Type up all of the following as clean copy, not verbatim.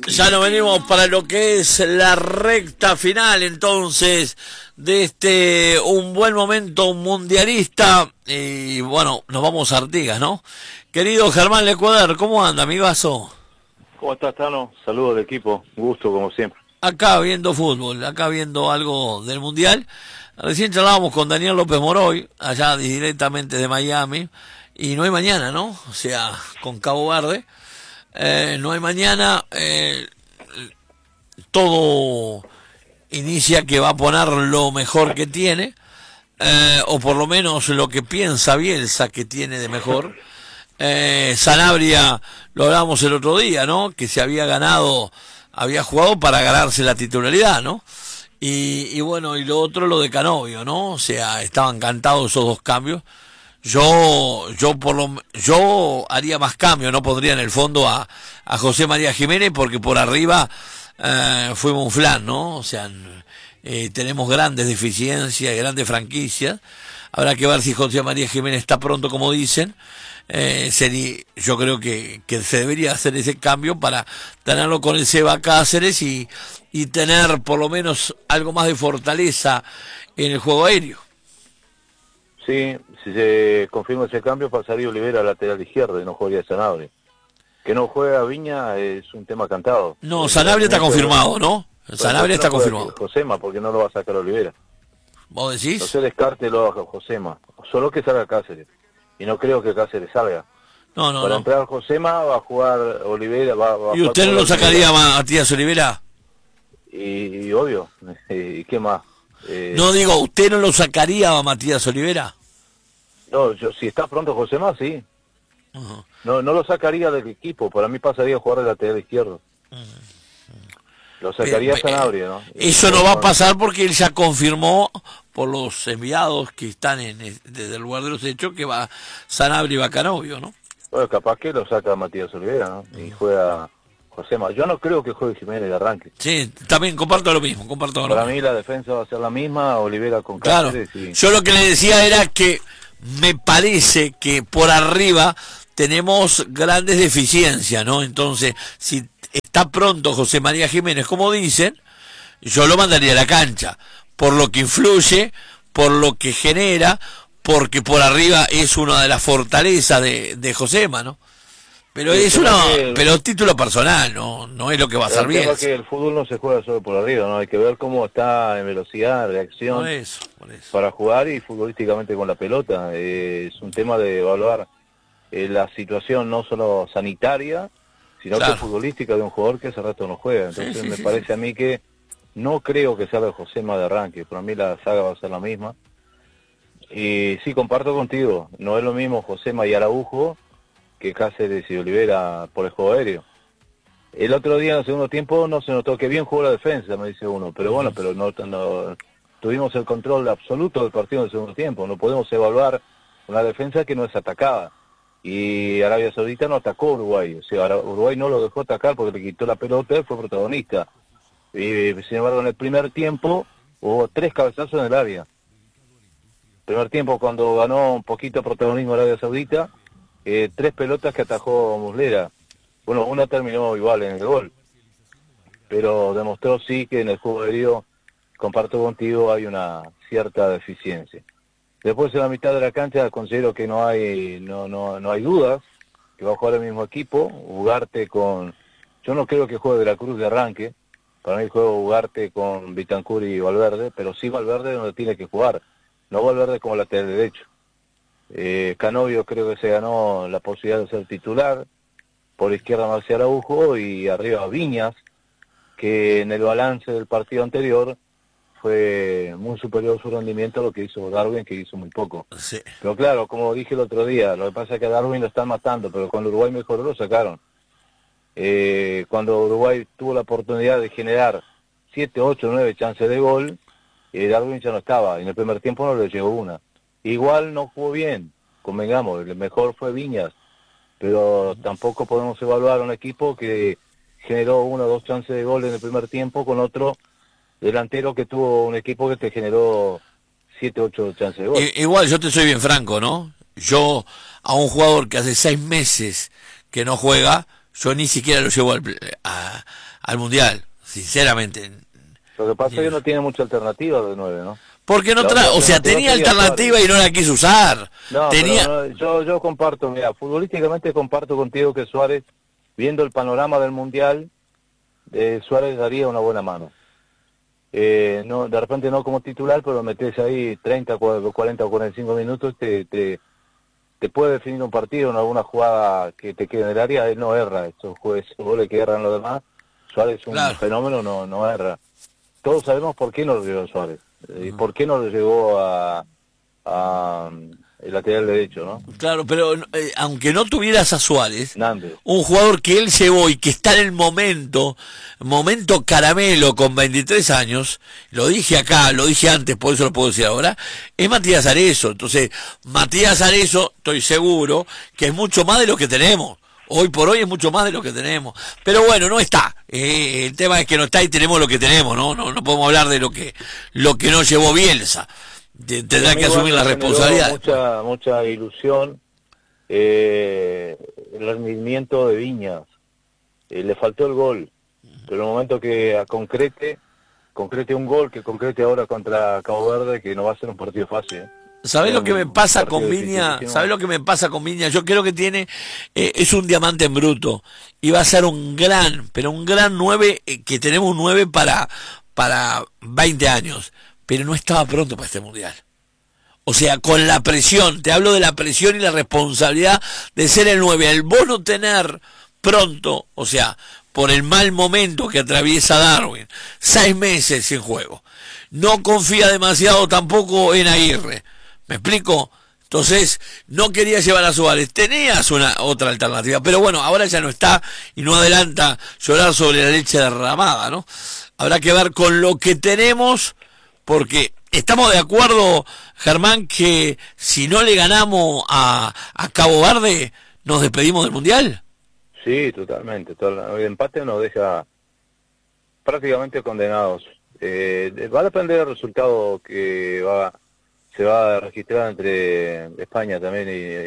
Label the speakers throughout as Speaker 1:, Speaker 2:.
Speaker 1: Ya nos venimos para lo que es la recta final, entonces, de un buen momento mundialista. Y bueno, nos vamos a Artigas, ¿no? Querido Germán Lecuader, ¿cómo anda, amigazo?
Speaker 2: ¿Cómo estás, Tano? Saludos del equipo, un gusto como siempre.
Speaker 1: Acá viendo fútbol, acá viendo algo del mundial. Recién charlábamos con Daniel López Moroy, allá directamente de Miami, y no hay mañana, ¿no? O sea, con Cabo Verde. No hay mañana, todo inicia que va a poner lo mejor que tiene, o por lo menos lo que piensa Bielsa que tiene de mejor. Sanabria, lo hablábamos el otro día, ¿no? Que se había jugado para ganarse la titularidad, ¿no? Y bueno, y lo otro, lo de Canovio, ¿no? O sea, estaban cantados esos dos cambios. Yo haría más cambios, no pondría en el fondo a José María Jiménez, porque por arriba fuimos un flan, ¿no? O sea, tenemos grandes deficiencias, grandes franquicias. Habrá que ver si José María Jiménez está pronto, como dicen. Yo creo que se debería hacer ese cambio para tenerlo con el Seba Cáceres y tener por lo menos algo más de fortaleza en el juego aéreo.
Speaker 2: Sí, si se confirma ese cambio pasaría Olivera a lateral izquierdo y no jugaría Sanabria. Que no juega Viña es un tema cantado.
Speaker 1: No, Sanabria está confirmado, ¿no? Sanabria está confirmado.
Speaker 2: Josema, porque no lo va a sacar Olivera.
Speaker 1: ¿Vos decís?
Speaker 2: No se descarte lo haga Josema, solo que salga Cáceres. Y no creo que Cáceres salga. Para entrar Josema va a jugar Olivera.
Speaker 1: ¿Y usted no lo sacaría a Matías Olivera?
Speaker 2: Y obvio. ¿Y qué más?
Speaker 1: No digo, ¿usted no lo sacaría a Matías Olivera?
Speaker 2: No, si está pronto Josema, sí. No lo sacaría del equipo, para mí pasaría a jugar de lateral izquierdo. Lo sacaría Sanabria, ¿no?
Speaker 1: Eso no va a pasar porque él ya confirmó por los enviados que están desde el lugar de los hechos que va Sanabria y va Canovio, ¿no?
Speaker 2: Bueno, capaz que lo saca Matías Olivera, ¿no? Y juega Josema. Yo no creo que juegue Jiménez de arranque.
Speaker 1: Sí, también comparto lo mismo. Para
Speaker 2: mí la defensa va a ser la misma, Olivera con Cáceres.
Speaker 1: Claro, yo lo que le decía era que me parece que por arriba tenemos grandes deficiencias, ¿no? Entonces, si está pronto José María Jiménez, como dicen, yo lo mandaría a la cancha, por lo que influye, por lo que genera, porque por arriba es una de las fortalezas de Josema, ¿no? Pero sí, pero título personal, no es lo que va a ser bien.
Speaker 2: Que el fútbol no se juega solo por arriba, ¿no? Hay que ver cómo está en velocidad, reacción,
Speaker 1: por eso.
Speaker 2: Para jugar y futbolísticamente con la pelota. Es un tema de evaluar la situación no solo sanitaria, sino que futbolística de un jugador que hace rato no juega. Entonces me parece a mí que no creo que salga Josema de arranque. Para mí la saga va a ser la misma. Y sí, comparto contigo, no es lo mismo Josema y Araujo que Cáceres y Olivera por el juego aéreo. El otro día en el segundo tiempo no se notó que bien jugó la defensa, me dice uno, pero bueno, pero no tuvimos el control absoluto del partido en el segundo tiempo, no podemos evaluar una defensa que no es atacada. Y Arabia Saudita no atacó a Uruguay, o sea, Uruguay no lo dejó atacar porque le quitó la pelota, él fue protagonista. Y sin embargo en el primer tiempo hubo 3 cabezazos en el área. Primer tiempo cuando ganó un poquito protagonismo Arabia Saudita, 3 pelotas que atajó Muslera. Bueno, una terminó igual en el gol, pero demostró sí que en el juego aéreo, comparto contigo, hay una cierta deficiencia. Después en la mitad de la cancha considero que no hay dudas, que va a jugar el mismo equipo, Ugarte yo no creo que juegue de la Cruz de arranque, para mí juego Ugarte con Bentancur y Valverde, pero sí Valverde donde tiene que jugar, no Valverde como lateral derecho. Canovio creo que se ganó la posibilidad de ser titular, por izquierda Marcial Araujo y arriba Viñas, que en el balance del partido anterior fue muy superior su rendimiento a lo que hizo Darwin, que hizo muy poco.
Speaker 1: Sí.
Speaker 2: Pero claro, como dije el otro día, lo que pasa es que a Darwin lo están matando, pero cuando Uruguay mejoró lo sacaron. Cuando Uruguay tuvo la oportunidad de generar 7, 8, 9 chances de gol, Darwin ya no estaba, y en el primer tiempo no le llegó una. Igual no jugó bien, convengamos, el mejor fue Viñas, pero tampoco podemos evaluar un equipo que generó 1 o 2 chances de gol en el primer tiempo con otro delantero que tuvo un equipo que te generó 7, 8 chances de gol.
Speaker 1: Igual, yo te soy bien franco, ¿no? Yo a un jugador que hace 6 meses que no juega, yo ni siquiera lo llevo al Mundial, sinceramente.
Speaker 2: Lo que pasa es que no tiene mucha alternativa de 9, ¿no?
Speaker 1: Porque no o sea, tenía alternativa Suárez. Y no la quiso usar.
Speaker 2: No, yo comparto, mira, futbolísticamente comparto contigo que Suárez, viendo el panorama del Mundial, Suárez daría una buena mano. No, de repente no como titular, pero metes ahí 30, 40 o 45 minutos, te puede definir un partido en alguna jugada que te quede en el área. Él no erra, esos goles que erran los demás. Suárez es un fenómeno, no erra. Todos sabemos por qué no lo llegó Suárez y por qué no lo llegó a el lateral derecho, ¿no?
Speaker 1: Claro, pero aunque no tuvieras a Suárez,
Speaker 2: Nández,
Speaker 1: un jugador que él llevó y que está en el momento caramelo con 23 años, lo dije acá, lo dije antes, por eso lo puedo decir ahora, es Matías Arezo. Entonces, Matías Arezo, estoy seguro que es mucho más de lo que tenemos. Hoy por hoy es mucho más de lo que tenemos. Pero bueno, no está. El tema es que no está y tenemos lo que tenemos, ¿no? No podemos hablar de lo que no llevó Bielsa. Tendrá que asumir la responsabilidad.
Speaker 2: Mucha ilusión. El rendimiento de Viñas. Le faltó el gol. Pero en el momento que concrete un gol, que concrete ahora contra Cabo Verde, que no va a ser un partido fácil,
Speaker 1: ¿Sabés lo que me pasa con Viña? ¿Sabés lo que me pasa con Viña? Yo creo que es un diamante en bruto y va a ser un gran 9, que tenemos un 9 para 20 años, pero no estaba pronto para este Mundial. O sea, con la presión, te hablo de la presión y la responsabilidad de ser el 9, al vos no tener pronto, o sea, por el mal momento que atraviesa Darwin, 6 meses sin juego, no confía demasiado tampoco en Aguirre. ¿Me explico? Entonces, no quería llevar a Suárez. Tenías otra alternativa, pero bueno, ahora ya no está y no adelanta llorar sobre la leche derramada, ¿no? Habrá que ver con lo que tenemos, porque estamos de acuerdo, Germán, que si no le ganamos a Cabo Verde, nos despedimos del Mundial.
Speaker 2: Sí, totalmente. El empate nos deja prácticamente condenados. Va a depender del resultado que se va a registrar entre España también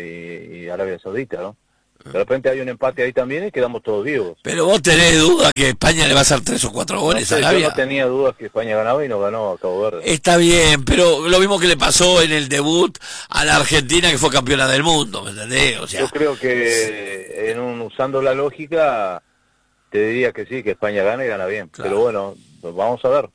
Speaker 2: y Arabia Saudita, ¿no? De repente hay un empate ahí también y quedamos todos vivos.
Speaker 1: Pero vos tenés duda que España le va a hacer 3 o 4 goles a Arabia.
Speaker 2: Yo no tenía dudas que España ganaba y no ganó a Cabo Verde.
Speaker 1: Está bien, pero lo mismo que le pasó en el debut a la Argentina, que fue campeona del mundo, ¿me entendés? O sea,
Speaker 2: yo creo que usando la lógica te diría que sí, que España gana y gana bien. Claro. Pero bueno, pues vamos a ver.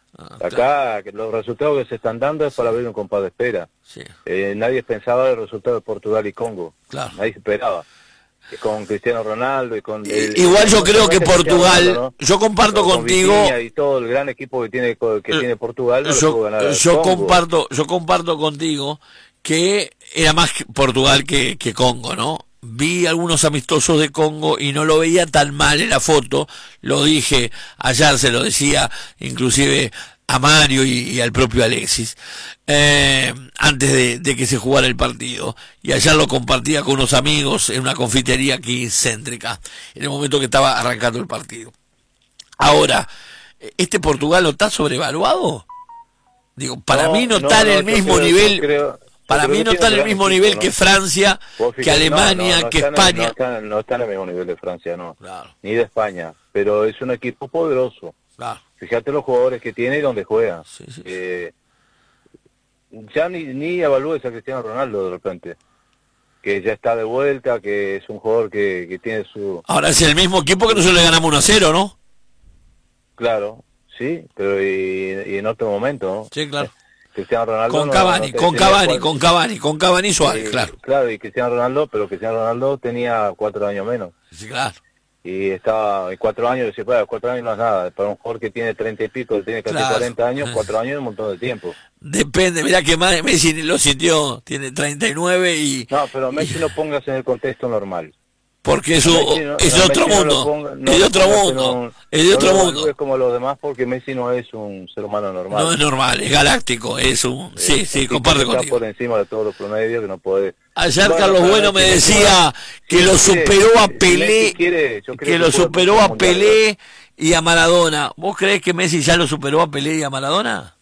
Speaker 2: Acá los resultados que se están dando es para abrir un compás de espera. Sí. Nadie pensaba el resultado de Portugal y Congo. Claro. Nadie esperaba. Con Cristiano Ronaldo y con...
Speaker 1: Igual yo creo que Portugal, Ronaldo, ¿no? Yo comparto contigo...
Speaker 2: Y todo el gran equipo que tiene Portugal, no lo pudo ganar
Speaker 1: yo comparto contigo que era más Portugal que Congo, ¿no? Vi algunos amistosos de Congo y no lo veía tan mal en la foto, lo dije ayer, se lo decía inclusive a Mario y al propio Alexis, antes de que se jugara el partido, y ayer lo compartía con unos amigos en una confitería aquí céntrica, en el momento que estaba arrancando el partido. Ahora, ¿este Portugal no está sobrevaluado? Digo, para mí no está en el mismo nivel... Para mí no está en el mismo nivel que Francia, que Alemania, que España.
Speaker 2: No está en el mismo nivel de Francia, no. Claro. Ni de España. Pero es un equipo poderoso. Claro. Fíjate los jugadores que tiene y dónde juega. Sí. Ya ni evalúes a Cristiano Ronaldo de repente. Que ya está de vuelta, que es un jugador que tiene su...
Speaker 1: Ahora es el mismo equipo que nosotros le ganamos 1-0, ¿no?
Speaker 2: Claro, sí, pero y en otro momento, ¿no?
Speaker 1: Sí, claro.
Speaker 2: Cristiano Ronaldo
Speaker 1: con Cavani y Suárez, claro.
Speaker 2: Claro, y Cristiano Ronaldo tenía 4 años menos.
Speaker 1: Sí, claro.
Speaker 2: Y estaba en 4 años, 4 años no es nada. Para un jugador que tiene 30 y pico, que tiene casi 40 años, 4 años es un montón de tiempo.
Speaker 1: Depende, mirá que Messi lo sintió, tiene 39 y...
Speaker 2: No, pero Messi lo pongas en el contexto normal.
Speaker 1: Porque es de otro mundo, es de otro mundo, es de otro mundo.
Speaker 2: Es como los demás porque Messi no es un ser humano normal.
Speaker 1: No es normal, es galáctico, es un... Sí, comparto contigo.
Speaker 2: Está por encima de todos los promedios que no puede...
Speaker 1: Ayer Carlos Bueno me decía que lo superó a Pelé, que lo superó a Pelé y a Maradona. ¿Vos creés que Messi ya lo superó a Pelé y a Maradona?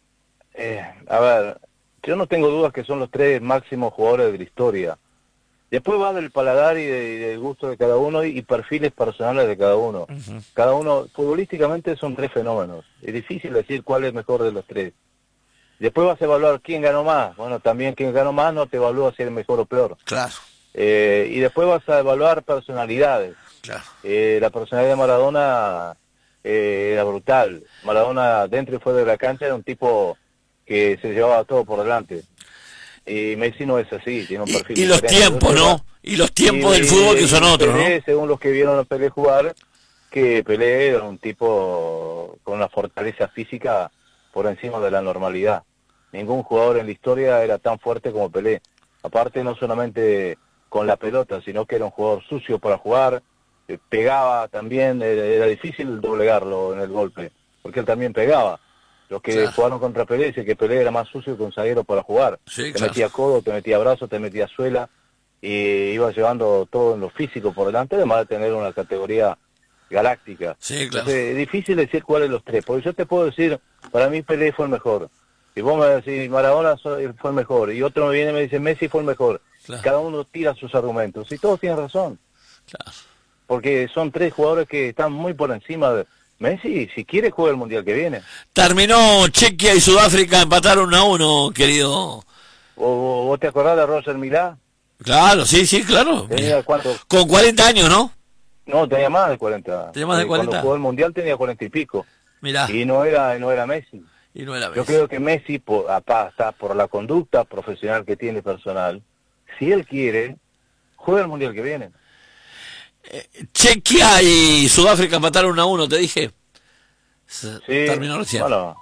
Speaker 2: A ver, yo no tengo dudas que son los 3 máximos jugadores de la historia. Después va del paladar y del gusto de cada uno y perfiles personales de cada uno. Cada uno, futbolísticamente son 3 fenómenos. Es difícil decir cuál es mejor de los 3. Después vas a evaluar quién ganó más. Bueno, también quien ganó más no te evalúa si es mejor o peor.
Speaker 1: Claro.
Speaker 2: Y después vas a evaluar personalidades.
Speaker 1: Claro.
Speaker 2: La personalidad de Maradona era brutal. Maradona dentro y fuera de la cancha era un tipo que se llevaba todo por delante. Y Messi no es así, tiene un perfil
Speaker 1: y los tiempos, ¿no? Y los tiempos del fútbol que son otros,
Speaker 2: Pelé,
Speaker 1: ¿no?
Speaker 2: según los que vieron a Pelé jugar, que Pelé era un tipo con una fortaleza física por encima de la normalidad. Ningún jugador en la historia era tan fuerte como Pelé. Aparte, no solamente con la pelota, sino que era un jugador sucio para jugar, pegaba también, era difícil doblegarlo en el golpe, porque él también pegaba. Los que jugaron contra Pelé dicen que Pelé era más sucio que un zaguero para jugar.
Speaker 1: Sí,
Speaker 2: te metía codo, te metía brazo, te metía suela, y iba llevando todo en lo físico por delante, además de tener una categoría galáctica.
Speaker 1: Sí, claro.
Speaker 2: Entonces, es difícil decir cuál de los 3, porque yo te puedo decir, para mí Pelé fue el mejor. Y vos me decís, Maradona fue el mejor, y otro me viene y me dice, Messi fue el mejor. Claro. Cada uno tira sus argumentos, y todos tienen razón.
Speaker 1: Claro.
Speaker 2: Porque son 3 jugadores que están muy por encima de Messi, si quiere juega el Mundial que viene.
Speaker 1: Terminó Chequia y Sudáfrica, empataron 1-1, querido.
Speaker 2: ¿Vos te acordás de Roger Milá?
Speaker 1: Claro, sí, claro.
Speaker 2: ¿Tenía cuánto?
Speaker 1: Con 40 años, ¿no?
Speaker 2: No, tenía más de 40.
Speaker 1: ¿Tenía más de 40?
Speaker 2: Cuando jugó el Mundial tenía 40 y pico.
Speaker 1: Mirá.
Speaker 2: Y no era Messi.
Speaker 1: Y no era Messi.
Speaker 2: Yo creo que Messi, está por la conducta profesional que tiene personal, si él quiere, juega el Mundial que viene.
Speaker 1: Chequia y Sudáfrica empataron 1-1, te dije.
Speaker 2: Sí,
Speaker 1: terminó recién.
Speaker 2: Bueno,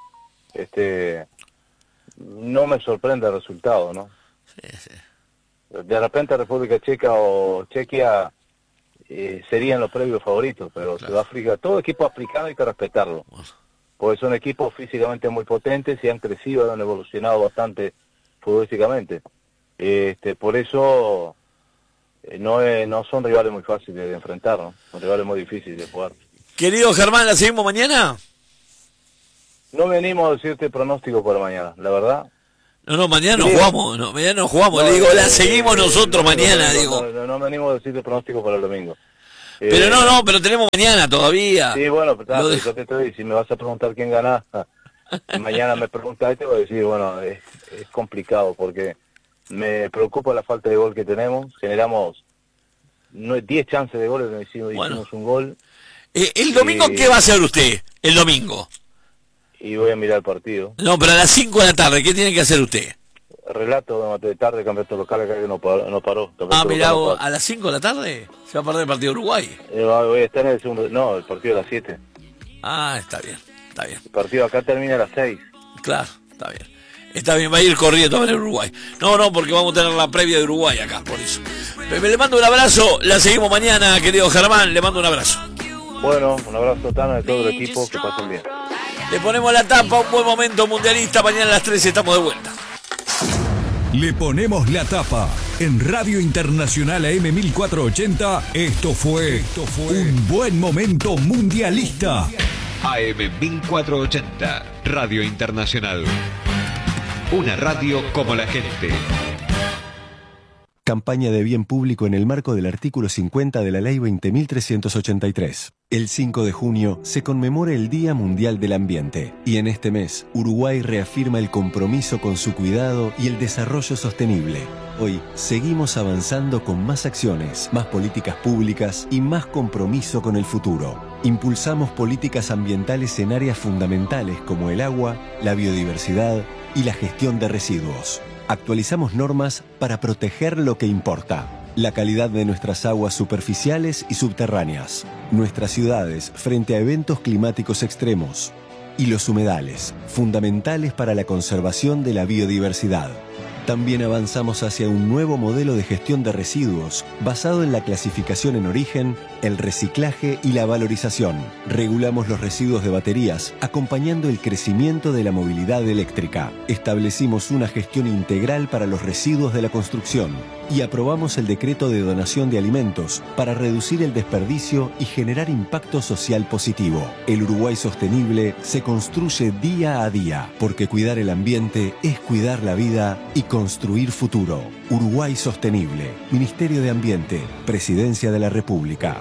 Speaker 2: no me sorprende el resultado, ¿no?
Speaker 1: Sí.
Speaker 2: De repente República Checa o Chequia serían los previos favoritos, pero claro. Sudáfrica, todo equipo africano hay que respetarlo, porque son equipos físicamente muy potentes y han crecido, han evolucionado bastante futbolísticamente. Por eso no son rivales muy fáciles de enfrentar, ¿no? Son rivales muy difíciles de jugar.
Speaker 1: Querido Germán, ¿la seguimos mañana?
Speaker 2: No venimos a decirte pronóstico para mañana, la verdad.
Speaker 1: No, mañana no jugamos, mañana no jugamos, le digo, la seguimos nosotros mañana, digo.
Speaker 2: No venimos a decirte pronóstico para el domingo.
Speaker 1: Pero pero tenemos mañana todavía.
Speaker 2: Sí, bueno, pero yo te estoy, si me vas a preguntar quién gana, mañana me preguntas y te voy a decir, bueno, es complicado porque me preocupa la falta de gol que tenemos, generamos 10 chances de goles, no hicimos un gol.
Speaker 1: ¿El domingo qué va a hacer usted, el domingo?
Speaker 2: Y voy a mirar el partido.
Speaker 1: No, pero a las 5 de la tarde, ¿qué tiene que hacer usted?
Speaker 2: Relato de tarde, campeonato local, acá que no paró.
Speaker 1: Mirá, ¿a las 5 de la tarde? Se va a perder el partido de Uruguay.
Speaker 2: Voy a estar en el segundo, no, el partido a las 7.
Speaker 1: Está bien. El
Speaker 2: partido acá termina a las 6.
Speaker 1: Claro, está bien, va a ir corriendo en Uruguay. No, porque vamos a tener la previa de Uruguay acá, por eso. Le mando un abrazo, la seguimos mañana, querido Germán, le mando un abrazo.
Speaker 2: Bueno, un abrazo Tano de todo el equipo, que pasen bien.
Speaker 1: Le ponemos la tapa, un buen momento mundialista, mañana a las 13 estamos de vuelta.
Speaker 3: Le ponemos la tapa. En Radio Internacional AM 1480, esto fue un buen momento mundialista.
Speaker 4: AM 1480, Radio Internacional. Una radio como la gente.
Speaker 5: Campaña de bien público en el marco del artículo 50 de la Ley 20.383. El 5 de junio se conmemora el Día Mundial del Ambiente y en este mes Uruguay reafirma el compromiso con su cuidado y el desarrollo sostenible. Hoy seguimos avanzando con más acciones, más políticas públicas y más compromiso con el futuro. Impulsamos políticas ambientales en áreas fundamentales como el agua, la biodiversidad y la gestión de residuos. Actualizamos normas para proteger lo que importa. La calidad de nuestras aguas superficiales y subterráneas. Nuestras ciudades frente a eventos climáticos extremos. Y los humedales, fundamentales para la conservación de la biodiversidad. También avanzamos hacia un nuevo modelo de gestión de residuos basado en la clasificación en origen, el reciclaje y la valorización. Regulamos los residuos de baterías, acompañando el crecimiento de la movilidad eléctrica. Establecimos una gestión integral para los residuos de la construcción y aprobamos el decreto de donación de alimentos para reducir el desperdicio y generar impacto social positivo. El Uruguay sostenible se construye día a día, porque cuidar el ambiente es cuidar la vida y Construir futuro. Uruguay sostenible. Ministerio de Ambiente. Presidencia de la República.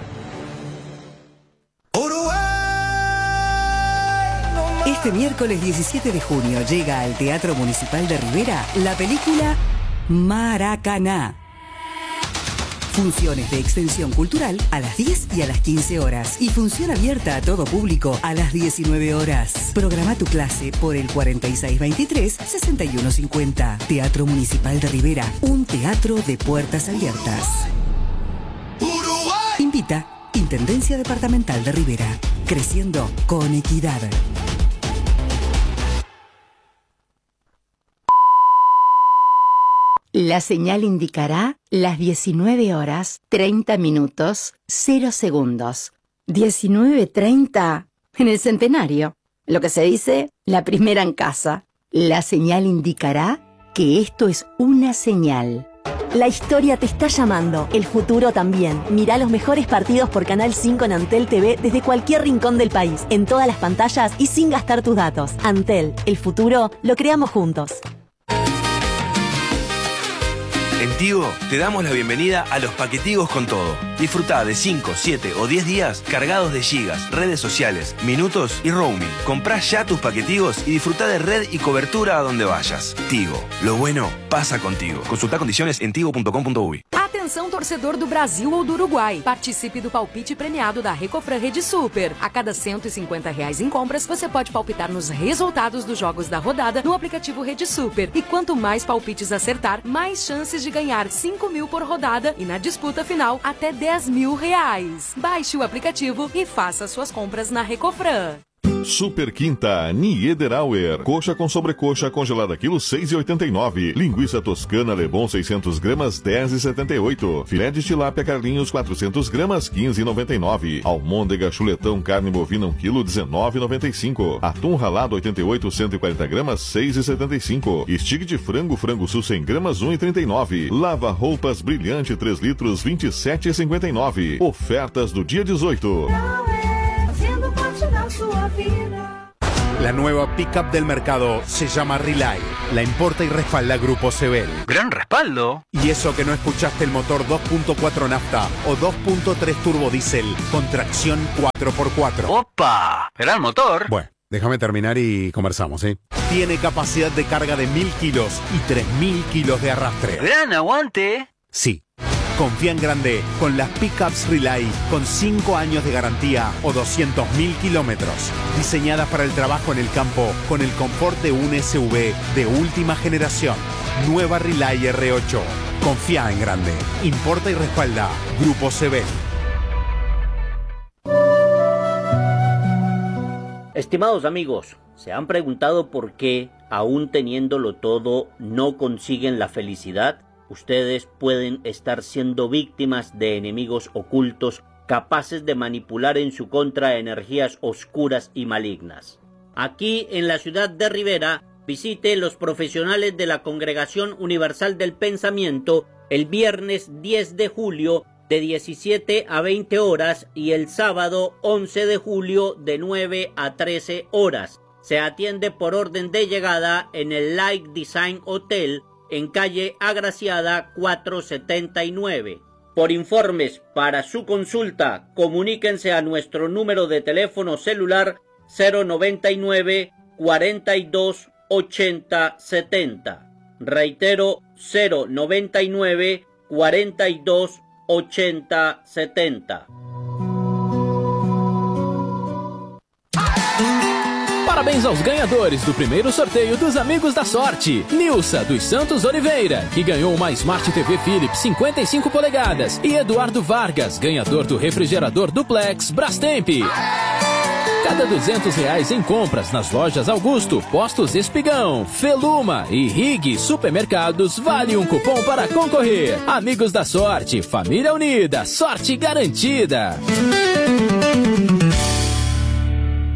Speaker 6: Este miércoles 17 de junio llega al Teatro Municipal de Rivera la película Maracaná. Funciones de extensión cultural a las 10 y a las 15 horas y función abierta a todo público a las 19 horas. Programa tu clase por el 4623-6150. Teatro Municipal de Rivera, un teatro de puertas abiertas. ¡Uruguay! Invita Intendencia Departamental de Rivera. Creciendo con equidad.
Speaker 7: La señal indicará las 19 horas, 30 minutos, 0 segundos. 19:30 en el centenario. Lo que se dice, la primera en casa. La señal indicará que esto es una señal.
Speaker 8: La historia te está llamando, el futuro también. Mirá los mejores partidos por Canal 5 en Antel TV desde cualquier rincón del país, en todas las pantallas y sin gastar tus datos. Antel, el futuro lo creamos juntos.
Speaker 9: En Tigo te damos la bienvenida a los paquetigos con todo. Disfrutá de 5, 7 o 10 días cargados de gigas, redes sociales, minutos y roaming. Comprá ya tus paquetigos y disfrutá de red y cobertura a donde vayas. Tigo, lo bueno pasa contigo. Consulta condiciones en tigo.com.uy.
Speaker 10: Atenção, torcedor do Brasil ou do Uruguai. Participe do palpite premiado da Recofran Rede Super. A cada R$150 em compras, você pode palpitar nos resultados dos jogos da rodada no aplicativo Rede Super. E quanto mais palpites acertar, mais chances de ganhar 5 mil por rodada e na disputa final até R$10.000. Baixe o aplicativo e faça suas compras na Recofran.
Speaker 11: Super Quinta Niederauer. Coxa com sobrecoxa congelada quilo 6,89. Linguiça toscana Lebon 600 gramas 10,78. Filé de tilápia Carlinhos 400 gramas 15,99. Almôndega chuletão carne bovina 1 quilo 19,95. Atum ralado 88 140 gramas 6,75. Estig de frango sul 100 gramas 1,39. Lava roupas brilhante 3 litros 27,59. Ofertas do dia 18.
Speaker 12: La nueva pickup del mercado se llama Relay. La importa y respalda Grupo Sebel.
Speaker 13: ¡Gran respaldo!
Speaker 12: Y eso que no escuchaste el motor 2.4 nafta o 2.3 turbo diésel con tracción 4x4.
Speaker 13: ¡Opa! ¡Gran motor!
Speaker 12: Bueno, déjame terminar y conversamos, ¿eh? Tiene capacidad de carga de 1.000 kilos y 3.000 kilos de arrastre.
Speaker 13: ¡Gran aguante!
Speaker 12: Sí. Confía en grande con las pickups Relay con 5 años de garantía o 200.000 kilómetros. Diseñadas para el trabajo en el campo con el confort de un SUV de última generación. Nueva Relay R8. Confía en grande. Importa y respalda Grupo Sebel.
Speaker 14: Estimados amigos, ¿se han preguntado por qué, aún teniéndolo todo, no consiguen la felicidad? Ustedes pueden estar siendo víctimas de enemigos ocultos capaces de manipular en su contra energías oscuras y malignas. Aquí en la ciudad de Rivera, visite los profesionales de la Congregación Universal del Pensamiento el viernes 10 de julio de 17 a 20 horas y el sábado 11 de julio de 9 a 13 horas. Se atiende por orden de llegada en el Light Design Hotel en calle Agraciada 479. Por informes para su consulta, comuníquense a nuestro número de teléfono celular 099 42 80 70. Reitero, 099 42 80 70.
Speaker 15: Parabéns aos ganhadores do primeiro sorteio dos Amigos da Sorte. Nilsa dos Santos Oliveira, que ganhou uma Smart TV Philips 55 polegadas. E Eduardo Vargas, ganhador do refrigerador Duplex Brastemp. Cada R$200 em compras nas lojas Augusto, Postos Espigão, Feluma e Rig Supermercados vale um cupom para concorrer. Amigos da Sorte, família unida, sorte garantida.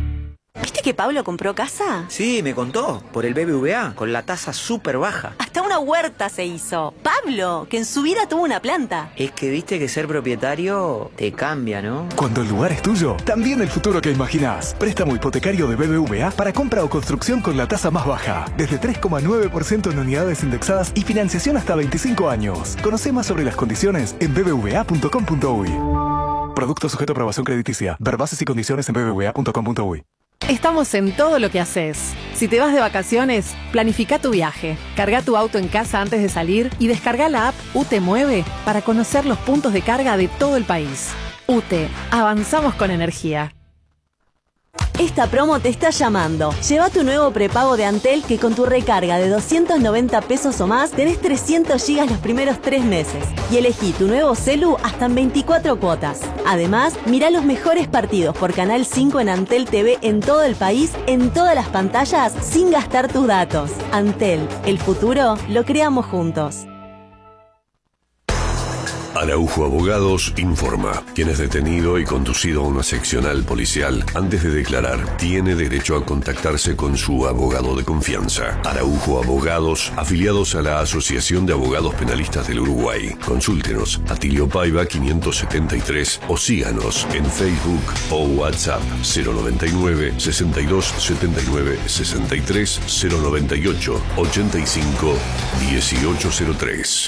Speaker 16: ¿Viste que Pablo compró casa?
Speaker 17: Sí, me contó, por el BBVA, con la tasa súper baja.
Speaker 16: Hasta una
Speaker 8: una huerta se hizo. Pablo, que en su vida tuvo una planta.
Speaker 16: Es que viste que ser propietario te cambia, ¿no?
Speaker 17: Cuando el lugar es tuyo, también el futuro que imaginás. Préstamo hipotecario de BBVA para compra o construcción con la tasa más baja. Desde 3,9% en unidades indexadas y financiación hasta 25 años. Conoce más sobre las condiciones en bbva.com.uy. Producto sujeto a aprobación crediticia. Ver bases y condiciones en bbva.com.uy.
Speaker 18: Estamos en todo lo que haces. Si te vas de vacaciones, planifica tu viaje. Carga tu auto en casa antes de salir y descarga la app UTE Mueve para conocer los puntos de carga de todo el país. UTE, avanzamos con energía.
Speaker 8: Esta promo te está llamando. Lleva tu nuevo prepago de Antel que con tu recarga de 290 pesos o más tenés 300 gigas los primeros 3 meses. Y elegí tu nuevo celu hasta en 24 cuotas. Además, mirá los mejores partidos por Canal 5 en Antel TV en todo el país, en todas las pantallas, sin gastar tus datos. Antel, el futuro lo creamos juntos.
Speaker 19: Araujo Abogados informa. Quien es detenido y conducido a una seccional policial antes de declarar tiene derecho a contactarse con su abogado de confianza. Araujo Abogados, afiliados a la Asociación de Abogados Penalistas del Uruguay. Consúltenos Atilio Paiva 573 o síganos en Facebook o WhatsApp 099 62 79 63 098 85 1803.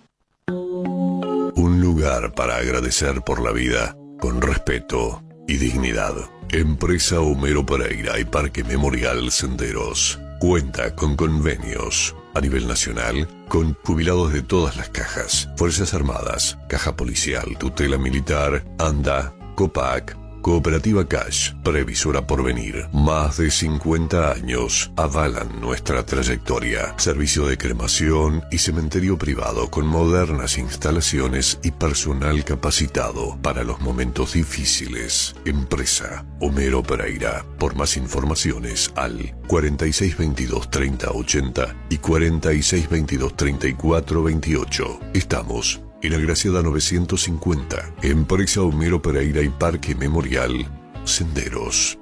Speaker 19: Un lugar para agradecer por la vida con respeto y dignidad. Empresa Homero Pereira y Parque Memorial Senderos. Cuenta con convenios a nivel nacional con jubilados de todas las cajas. Fuerzas Armadas, Caja Policial, Tutela Militar, ANDA, COPAC, Cooperativa Cash, Previsora Porvenir. Más de 50 años avalan nuestra trayectoria. Servicio de cremación y cementerio privado con modernas instalaciones y personal capacitado para los momentos difíciles. Empresa Homero Pereira. Por más informaciones al 4622 3080 y 4622 3428. Estamos en Agraciada 950, Empresa Homero Pereira y Parque Memorial Senderos.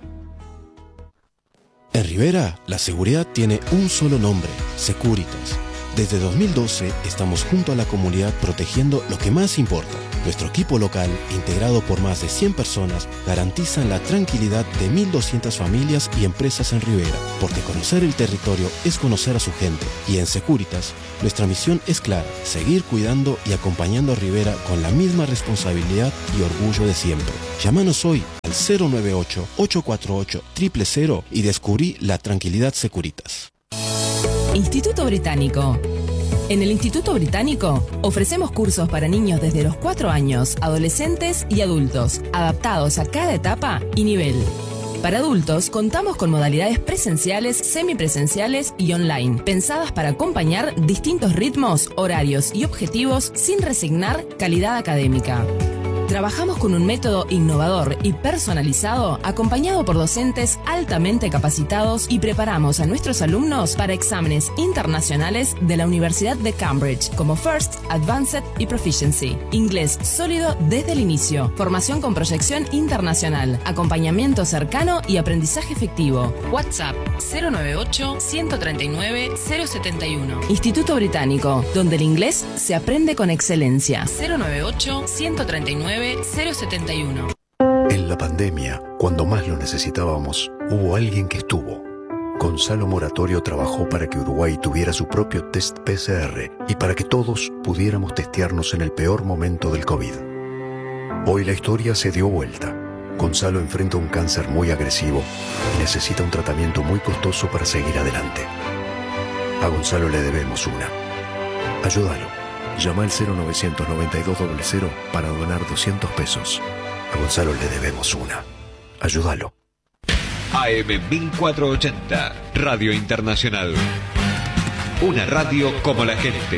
Speaker 20: En Rivera, la seguridad tiene un solo nombre, Securitas. Desde 2012 estamos junto a la comunidad protegiendo lo que más importa. Nuestro equipo local, integrado por más de 100 personas, garantizan la tranquilidad de 1.200 familias y empresas en Rivera, porque conocer el territorio es conocer a su gente. Y en Securitas, nuestra misión es clara, seguir cuidando y acompañando a Rivera con la misma responsabilidad y orgullo de siempre. Llámanos hoy al 098-848-000 y descubrí la tranquilidad Securitas.
Speaker 21: Instituto Británico. En el Instituto Británico ofrecemos cursos para niños desde los 4 años, adolescentes y adultos, adaptados a cada etapa y nivel. Para adultos contamos con modalidades presenciales, semipresenciales y online, pensadas para acompañar distintos ritmos, horarios y objetivos sin resignar calidad académica. Trabajamos con un método innovador y personalizado, acompañado por docentes altamente capacitados, y preparamos a nuestros alumnos para exámenes internacionales de la Universidad de Cambridge, como First, Advanced y Proficiency. Inglés sólido desde el inicio. Formación con proyección internacional. Acompañamiento cercano y aprendizaje efectivo. WhatsApp 098-139-071. Instituto Británico, donde el inglés se aprende con excelencia. 098-139-071.
Speaker 22: En la pandemia, cuando más lo necesitábamos, hubo alguien que estuvo. Gonzalo Moratorio trabajó para que Uruguay tuviera su propio test PCR y para que todos pudiéramos testearnos en el peor momento del COVID. Hoy la historia se dio vuelta. Gonzalo enfrenta un cáncer muy agresivo y necesita un tratamiento muy costoso para seguir adelante. A Gonzalo le debemos una. Ayúdalo. Llama al 099200 para donar 200 pesos. A Gonzalo le debemos una. Ayúdalo.
Speaker 4: AM 1480, Radio Internacional. Una radio como la gente.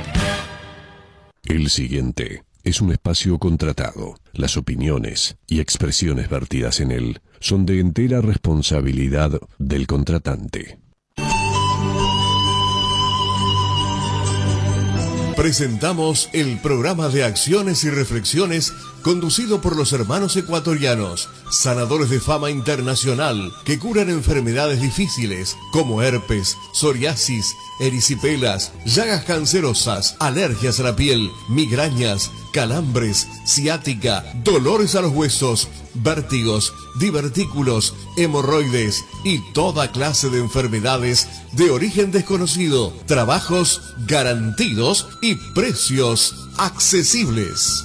Speaker 19: El siguiente es un espacio contratado. Las opiniones y expresiones vertidas en él son de entera responsabilidad del contratante. Presentamos el programa de acciones y reflexiones conducido por los hermanos ecuatorianos, sanadores de fama internacional que curan enfermedades difíciles como herpes, psoriasis, erisipelas, llagas cancerosas, alergias a la piel, migrañas, calambres, ciática, dolores a los huesos, vértigos, divertículos, hemorroides y toda clase de enfermedades de origen desconocido. Trabajos garantidos y precios accesibles.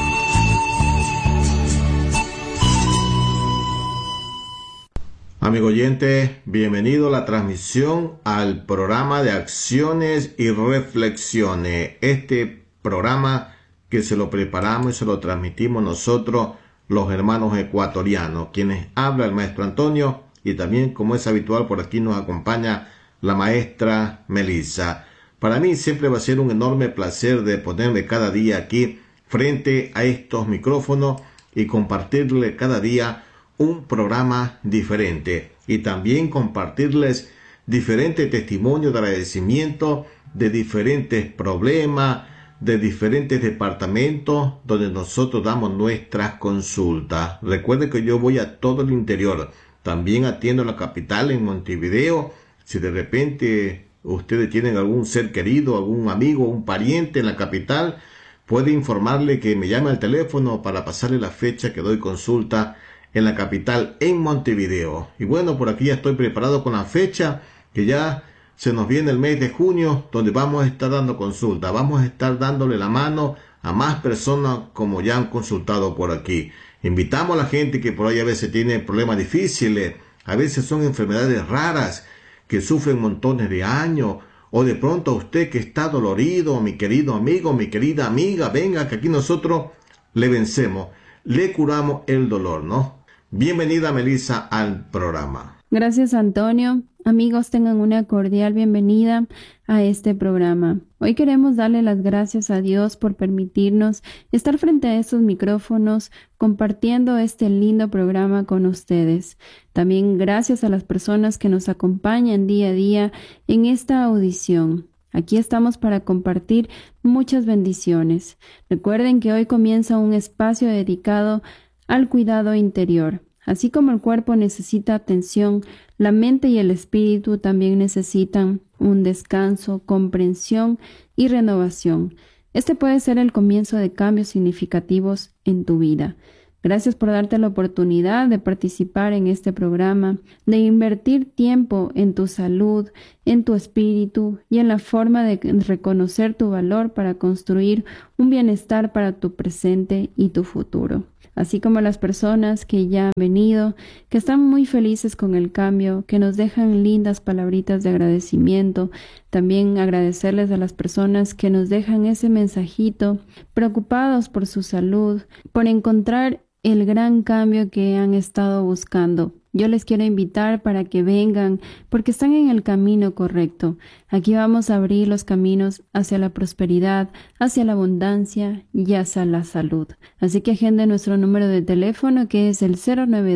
Speaker 1: Amigo oyente, bienvenido a la transmisión al programa de acciones y reflexiones. Este programa que se lo preparamos y se lo transmitimos nosotros, los hermanos ecuatorianos, quienes habla el maestro Antonio, y también, como es habitual, por aquí nos acompaña la maestra Melissa. Para mí siempre va a ser un enorme placer de ponerme cada día aquí frente a estos micrófonos y compartirle cada día un programa diferente y también compartirles diferentes testimonios de agradecimiento de diferentes problemas, de diferentes departamentos donde nosotros damos nuestras consultas. Recuerde que yo voy a todo el interior, también atiendo a la capital en Montevideo. Si de repente ustedes tienen algún ser querido, algún amigo, un pariente en la capital, puede informarle que me llame al teléfono para pasarle la fecha que doy consulta en la capital, en Montevideo. Y bueno, por aquí ya estoy preparado con la fecha, que ya se nos viene el mes de junio, donde vamos a estar dando consulta. Vamos a estar dándole la mano a más personas como ya han consultado por aquí. Invitamos a la gente que por ahí a veces tiene problemas difíciles, a veces son enfermedades raras, que sufren montones de años, o de pronto a usted que está dolorido, mi querido amigo, mi querida amiga, venga que aquí nosotros le vencemos, le curamos el dolor, ¿no? Bienvenida, Melissa, al programa.
Speaker 2: Gracias, Antonio. Amigos, tengan una cordial bienvenida a este programa. Hoy queremos darle las gracias a Dios por permitirnos estar frente a estos micrófonos compartiendo este lindo programa con ustedes. También gracias a las personas que nos acompañan día a día en esta audición. Aquí estamos para compartir muchas bendiciones. Recuerden que hoy comienza un espacio dedicado al cuidado interior. Así como el cuerpo necesita atención, la mente y el espíritu también necesitan un descanso, comprensión y renovación. Este puede ser el comienzo de cambios significativos en tu vida. Gracias por darte la oportunidad de participar en este programa, de invertir tiempo en tu salud, en tu espíritu y en la forma de reconocer tu valor para construir un bienestar para tu presente y tu futuro. Así como las personas que ya han venido, que están muy felices con el cambio, que nos dejan lindas palabritas de agradecimiento. También agradecerles a las personas que nos dejan ese mensajito, preocupados por su salud, por encontrar el gran cambio que han estado buscando. Yo les quiero invitar para que vengan porque están en el camino correcto. Aquí vamos a abrir los caminos hacia la prosperidad, hacia la abundancia y hacia la salud. Así que agende nuestro número de teléfono que es el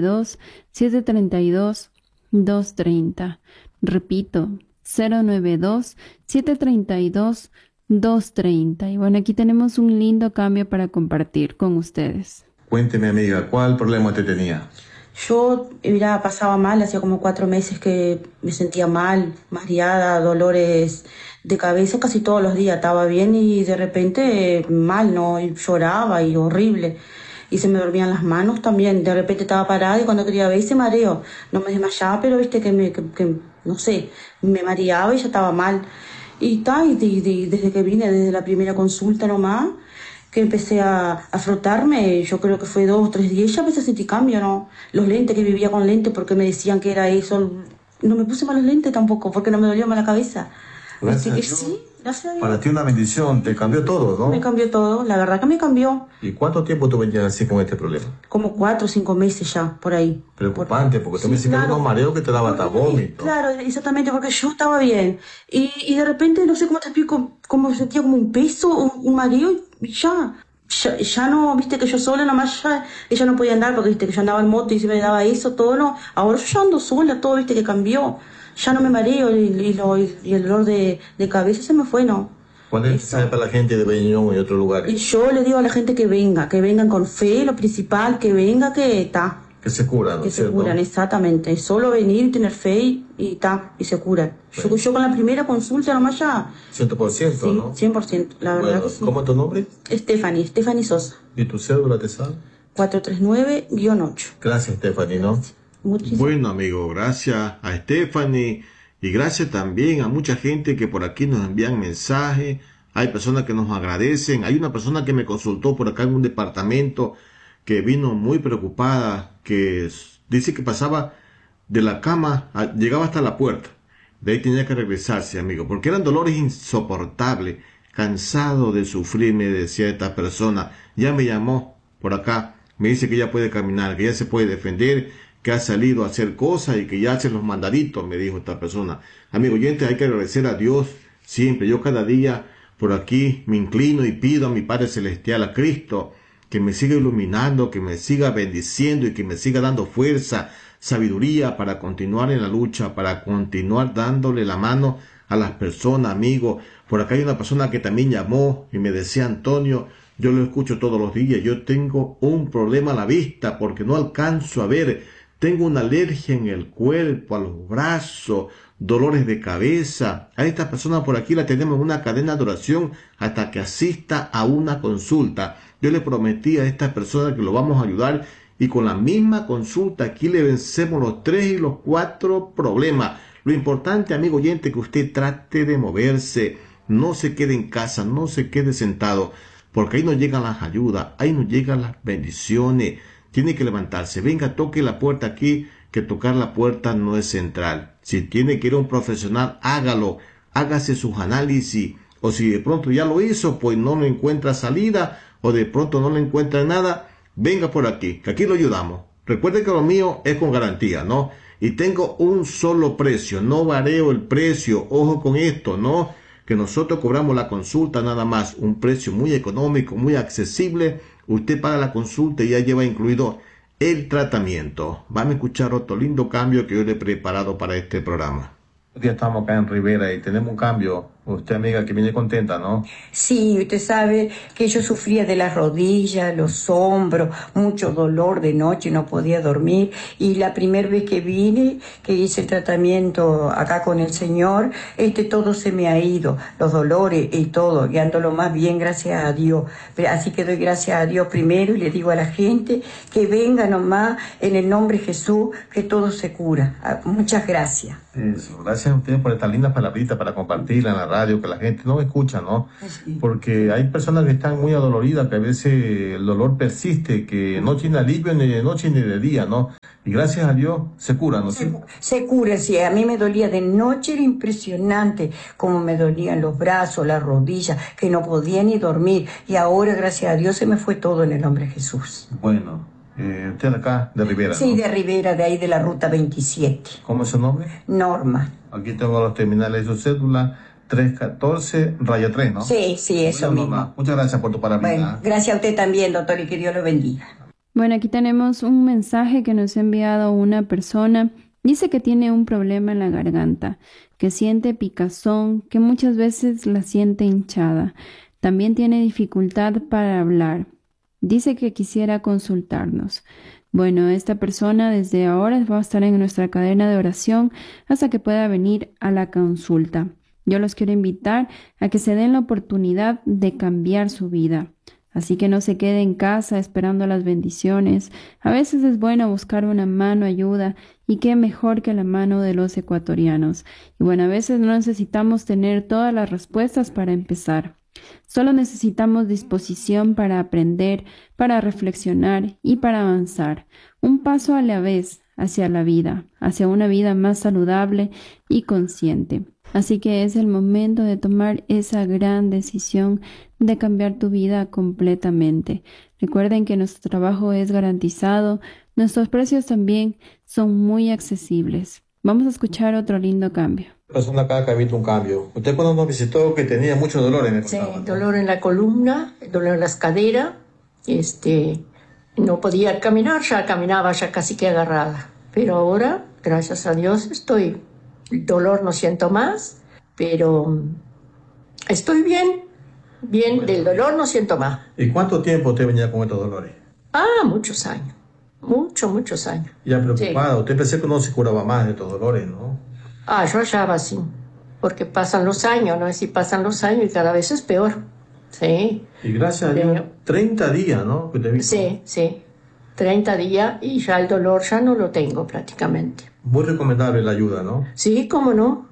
Speaker 2: 092-732-230. Repito, 092-732-230. Y bueno, aquí tenemos un lindo cambio para compartir con ustedes.
Speaker 1: Cuénteme, amiga, ¿cuál problema usted tenía?
Speaker 23: Yo, mira, pasaba mal, hacía como 4 meses que me sentía mal, mareada, dolores de cabeza casi todos los días, estaba bien y de repente mal, ¿no? Y lloraba y horrible. Y se me dormían las manos también, de repente estaba parada y cuando quería ver ese mareo, no me desmayaba, pero viste que no sé, me mareaba y ya estaba mal. Y desde que vine, desde la primera consulta nomás, que empecé a frotarme, yo creo que fue 2 o 3 días, ya empecé a sentir cambio, ¿no? Los lentes, que vivía con lentes porque me decían que era eso, no me puse malos lentes tampoco, porque no me dolía más la cabeza. Así que sí, gracias a Dios.
Speaker 1: Para ti una bendición, te cambió todo, ¿no?
Speaker 23: Me cambió todo, la verdad que me cambió.
Speaker 1: ¿Y cuánto tiempo tú venías así con este problema?
Speaker 23: Como 4 o 5 meses ya, por ahí.
Speaker 1: Preocupante, porque tú me decías unos mareos que te daba hasta vómito.
Speaker 23: Claro, exactamente, porque yo estaba bien. Y de repente, no sé cómo te explico, como sentía como un peso, un mareo, y ya no, viste que yo sola nomás ya, ella no podía andar porque viste que yo andaba en moto y se me daba eso, todo no. Ahora yo ya ando sola, todo viste que cambió. Ya no me mareo y el dolor de cabeza se me fue, ¿no?
Speaker 1: ¿Cuál es el mensaje para la gente de Beñón y otros lugares?
Speaker 23: Y yo le digo a la gente que vengan con fe, lo principal, que venga, que está.
Speaker 1: Que se curan, ¿no?
Speaker 23: Que se curan, exactamente. Solo venir y tener fe y se curan. Yo con la primera consulta nomás ya...
Speaker 1: 100%,
Speaker 23: sí,
Speaker 1: ¿no?
Speaker 23: 100%, la verdad que sí.
Speaker 1: ¿Cómo es tu nombre?
Speaker 23: Stephanie Sosa.
Speaker 1: ¿Y tu cédula te sale?
Speaker 23: 439-8.
Speaker 1: Gracias, Stephanie, ¿no?
Speaker 23: Muchísimas.
Speaker 1: Bueno, amigo, gracias a Stephanie y gracias también a mucha gente que por aquí nos envían mensajes. Hay personas que nos agradecen. Hay una persona que me consultó por acá en un departamento que vino muy preocupada, que dice que pasaba de la cama, llegaba hasta la puerta. De ahí tenía que regresarse, amigo, porque eran dolores insoportables. Cansado de sufrir, me decía esta persona. Ya me llamó por acá, me dice que ya puede caminar, que ya se puede defender, que ha salido a hacer cosas y que ya hace los mandaditos, me dijo esta persona. Amigo oyente, hay que agradecer a Dios siempre. Yo cada día por aquí me inclino y pido a mi Padre Celestial, a Cristo, que me siga iluminando, que me siga bendiciendo y que me siga dando fuerza, sabiduría para continuar en la lucha, para continuar dándole la mano a las personas, amigos. Por acá hay una persona que también llamó y me decía: Antonio, yo lo escucho todos los días, yo tengo un problema a la vista porque no alcanzo a ver, tengo una alergia en el cuerpo, a los brazos, dolores de cabeza. A esta persona por aquí la tenemos en una cadena de oración hasta que asista a una consulta. Yo le prometí a esta persona que lo vamos a ayudar y con la misma consulta aquí le vencemos los 3 y los 4 problemas. Lo importante, amigo oyente, que usted trate de moverse, no se quede en casa, no se quede sentado, porque ahí nos llegan las ayudas, ahí nos llegan las bendiciones. Tiene que levantarse, venga, toque la puerta aquí, que tocar la puerta no es central. Si tiene que ir a un profesional, hágalo, hágase sus análisis, o si de pronto ya lo hizo, pues no le encuentra salida, o de pronto no le encuentra nada, venga por aquí, que aquí lo ayudamos. Recuerde que lo mío es con garantía, ¿no? Y tengo un solo precio, no vareo el precio, ojo con esto, ¿no? Que nosotros cobramos la consulta nada más, un precio muy económico, muy accesible. Usted paga la consulta y ya lleva incluido el tratamiento. Vamos a escuchar otro lindo cambio que yo le he preparado para este programa. Hoy día estamos acá en Rivera y tenemos un cambio. Usted, amiga, que viene contenta, ¿no?
Speaker 3: Sí, usted sabe que yo sufría de las rodillas, los hombros, mucho dolor de noche, no podía dormir. Y la primera vez que vine, que hice el tratamiento acá con el Señor, todo se me ha ido, los dolores y todo, y ando lo más bien, gracias a Dios. Así que doy gracias a Dios primero y le digo a la gente que venga nomás en el nombre de Jesús, que todo se cura. Muchas gracias.
Speaker 1: Eso, gracias a ustedes por estas lindas palabritas para compartirla en la radio, que la gente no escucha, ¿no?
Speaker 3: Sí.
Speaker 1: Porque hay personas que están muy adoloridas, que a veces el dolor persiste, que no tiene alivio ni de noche ni de día, ¿no? Y gracias a Dios se cura, ¿no?
Speaker 3: Se cura, sí. A mí me dolía de noche, era impresionante como me dolían los brazos, las rodillas, que no podía ni dormir. Y ahora, gracias a Dios, se me fue todo en el nombre de Jesús.
Speaker 1: Bueno. Usted acá de Rivera,
Speaker 3: sí,
Speaker 1: ¿no?
Speaker 3: De Rivera, de ahí de la ruta 27.
Speaker 1: ¿Cómo es su nombre?
Speaker 3: Norma.
Speaker 1: Aquí tengo los terminales de su cédula, 314-3, ¿no?
Speaker 3: Sí, eso mismo.
Speaker 1: Norma, muchas gracias por tu palabra.
Speaker 3: Bueno, gracias a usted también, doctor, y que Dios lo bendiga.
Speaker 2: Bueno, aquí tenemos un mensaje que nos ha enviado una persona. Dice que tiene un problema en la garganta, que siente picazón, que muchas veces la siente hinchada. También tiene dificultad para hablar. Dice que quisiera consultarnos. Bueno, esta persona desde ahora va a estar en nuestra cadena de oración hasta que pueda venir a la consulta. Yo los quiero invitar a que se den la oportunidad de cambiar su vida. Así que no se quede en casa esperando las bendiciones. A veces es bueno buscar una mano ayuda y qué mejor que la mano de los ecuatorianos. Y bueno, a veces no necesitamos tener todas las respuestas para empezar. Solo necesitamos disposición para aprender, para reflexionar y para avanzar, un paso a la vez hacia la vida, hacia una vida más saludable y consciente. Así que es el momento de tomar esa gran decisión de cambiar tu vida completamente. Recuerden que nuestro trabajo es garantizado, nuestros precios también son muy accesibles. Vamos a escuchar otro lindo cambio.
Speaker 1: Persona acá que ha visto un cambio. Usted cuando nos visitó que tenía mucho dolor en el costado.
Speaker 5: Sí, dolor en la columna, dolor en las caderas, no podía caminar, ya caminaba ya casi que agarrada. Pero ahora, gracias a Dios, el dolor no siento más, pero Estoy bien. Bien, del dolor no siento más.
Speaker 1: ¿Y cuánto tiempo usted venía con estos dolores?
Speaker 5: Muchos años. Muchos años.
Speaker 1: Ya preocupada.
Speaker 5: Sí.
Speaker 1: Usted pensé que no se curaba más de estos dolores, ¿no?
Speaker 5: Yo hallaba así. Porque pasan los años, ¿no? Es decir, pasan los años y cada vez es peor. Sí.
Speaker 1: Y gracias a Dios, 30 días, ¿no? Que te vi.
Speaker 5: Sí. 30 días y ya el dolor ya no lo tengo prácticamente.
Speaker 1: Muy recomendable la ayuda, ¿no?
Speaker 5: Sí, cómo no.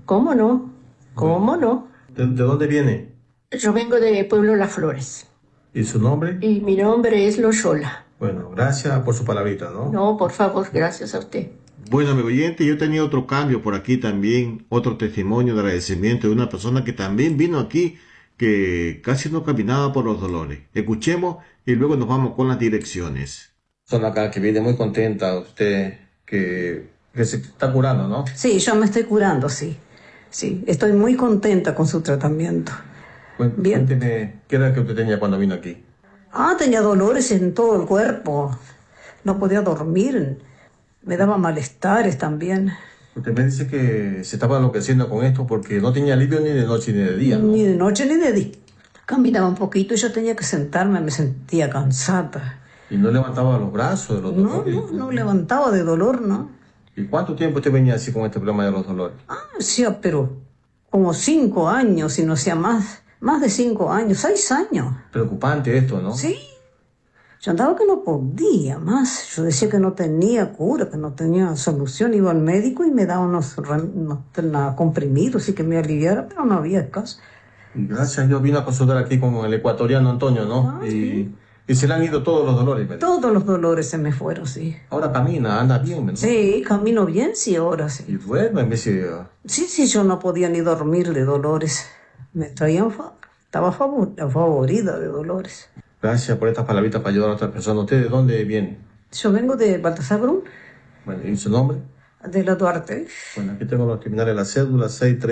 Speaker 1: ¿De dónde viene?
Speaker 5: Yo vengo de Pueblo Las Flores.
Speaker 1: ¿Y su nombre?
Speaker 5: Y mi nombre es Loyola.
Speaker 1: Bueno, gracias por su palabrita, ¿no?
Speaker 5: No, por favor, gracias a usted.
Speaker 1: Bueno, amigo oyente, yo tenía otro cambio por aquí también, otro testimonio de agradecimiento de una persona que también vino aquí, que casi no caminaba por los dolores. Escuchemos y luego nos vamos con las direcciones. Son acá que viene muy contenta usted, que se está curando, ¿no?
Speaker 6: Sí, yo me estoy curando, sí. Sí, estoy muy contenta con su tratamiento. Bien.
Speaker 1: Cuénteme, ¿qué era que usted tenía cuando vino aquí?
Speaker 6: Tenía dolores en todo el cuerpo. No podía dormir. Me daba malestares también.
Speaker 1: Usted me dice que se estaba enloqueciendo con esto porque no tenía alivio ni de noche ni de día, ¿no?
Speaker 6: Ni de noche ni de día. Caminaba un poquito y yo tenía que sentarme, me sentía cansada.
Speaker 1: ¿Y no levantaba los brazos de los dolores?
Speaker 6: No levantaba de dolor, ¿no?
Speaker 1: ¿Y cuánto tiempo usted venía así con este problema de los dolores?
Speaker 6: Hacía, pero como 5 años, si no sea más de 5 años, 6 años.
Speaker 1: Preocupante esto, ¿no?
Speaker 6: Sí. Yo andaba que no podía más. Yo decía que no tenía cura, que no tenía solución. Iba al médico y me daba unos comprimidos y que me aliviara, pero no había caso.
Speaker 1: Y gracias a Dios vino a consultar aquí con el ecuatoriano Antonio, ¿no? Y se le han ido todos los dolores, ¿verdad?
Speaker 6: Todos los dolores se me fueron, sí.
Speaker 1: Ahora camina, anda bien, ¿verdad?
Speaker 6: Sí, camino bien, sí, ahora sí.
Speaker 1: Y duerme en vez de...
Speaker 6: Sí, yo no podía ni dormir de dolores. Me traían... Estaba favorita de dolores.
Speaker 1: Gracias por estas palabritas para ayudar a otras personas. ¿Usted de dónde viene?
Speaker 6: Yo vengo de Baltasar Brun.
Speaker 1: Bueno, ¿y su nombre?
Speaker 6: De la Duarte.
Speaker 1: Bueno, aquí tengo los criminales de la cédula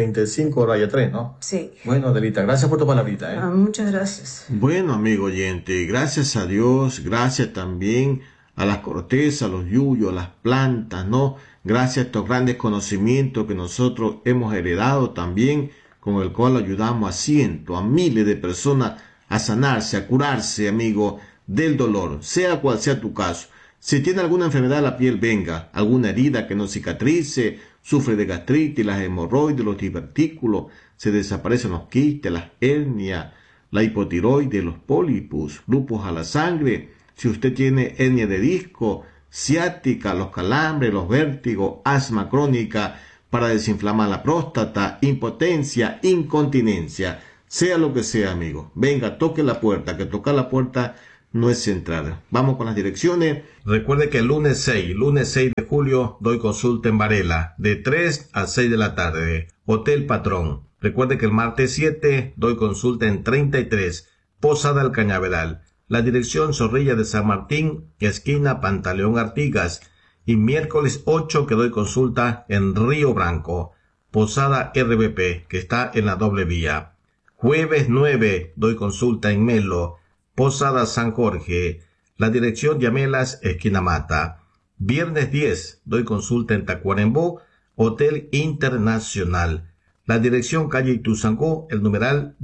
Speaker 1: 635-3, ¿no?
Speaker 6: Sí.
Speaker 1: Bueno, Adelita, gracias por tu palabrita, ¿eh?
Speaker 6: Muchas gracias.
Speaker 1: Bueno, amigo oyente, gracias a Dios, gracias también a las cortezas, a los yuyos, a las plantas, ¿no? Gracias a estos grandes conocimientos que nosotros hemos heredado también, con el cual ayudamos a cientos, a miles de personas a sanarse, a curarse, amigo, del dolor, sea cual sea tu caso. Si tiene alguna enfermedad de la piel, venga, alguna herida que no cicatrice, sufre de gastritis, las hemorroides, los divertículos, se desaparecen los quistes, las hernias, la hipotiroides, los pólipos, grupos a la sangre, si usted tiene hernia de disco, ciática, los calambres, los vértigos, asma crónica, para desinflamar la próstata, impotencia, incontinencia, sea lo que sea, amigo. Venga, toque la puerta, que tocar la puerta no es entrar. Vamos con las direcciones. Recuerde que el lunes 6 de julio, doy consulta en Varela, de 3 a 6 de la tarde. Hotel Patrón. Recuerde que el martes 7, doy consulta en 33, Posada El Cañaveral. La dirección Zorrilla de San Martín, esquina Pantaleón Artigas. Y miércoles 8, que doy consulta en Río Branco, Posada RBP, que está en la doble vía. Jueves 9, doy consulta en Melo, Posada San Jorge, la dirección Yamelas, esquina Mata. Viernes 10, doy consulta en Tacuarembó, Hotel Internacional. La dirección calle Ituzangó, el numeral